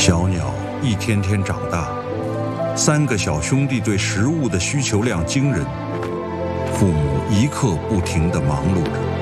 小鸟一天天长大，3个小兄弟对食物的需求量惊人，父母一刻不停地忙碌着。